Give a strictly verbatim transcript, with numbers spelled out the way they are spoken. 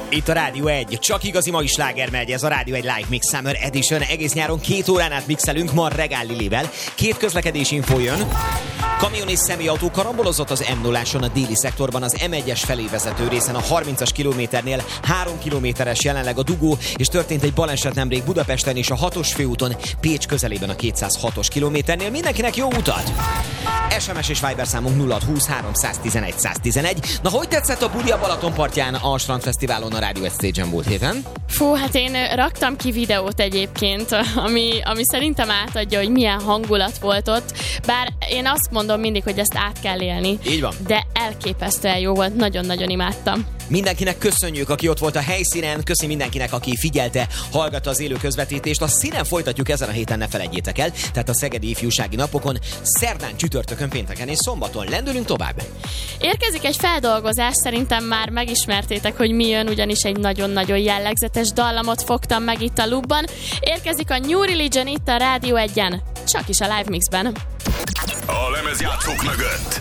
Itt a Rádió egy, csak igazi mai sláger megy, ez a Rádió egy Live Mix Summer Edition. Egész nyáron két órán át mixelünk, ma Regál Lilivel. Két közlekedési infó jön. Kamion és személyautó karambolozott az em nulláson a déli szektorban, az em egyes felé vezető részen a harmincas kilométernél három kilométeres jelenleg a dugó, és történt egy baleset nemrég Budapesten és a hatos főúton Pécs közelében a kétszázhatos kilométernél. Mindenkinek jó utat! es em es és Viber számunk nulla húsz háromszáztizenegy száztizenegy. Na, hogy tetszett a buli a Balatonpartján a Strandfesztiválon a Rádió egy Stage-en múlt héten? Fú, hát én raktam ki videót egyébként, ami, ami szerintem átadja, hogy milyen hangulat volt ott. Bár én azt mondom mindig, hogy ezt át kell élni. Így van. De elképesztően jó volt, nagyon-nagyon imádtam. Mindenkinek köszönjük, aki ott volt a helyszínen, köszi mindenkinek, aki figyelte, hallgatta az élő közvetítést. A színen folytatjuk ezen a héten, ne felejtjétek el, tehát a Szegedi Ifjúsági Napokon, szerdán, csütörtökön, pénteken és szombaton. Lendülünk tovább. Érkezik egy feldolgozás, szerintem már megismertétek, hogy mi jön, ugyanis egy nagyon-nagyon jellegzetes dallamot fogtam meg itt a Loopban. Érkezik a New Religion itt a Rádió egyen, csak is a Live Mixben. A lemezjátszók mögött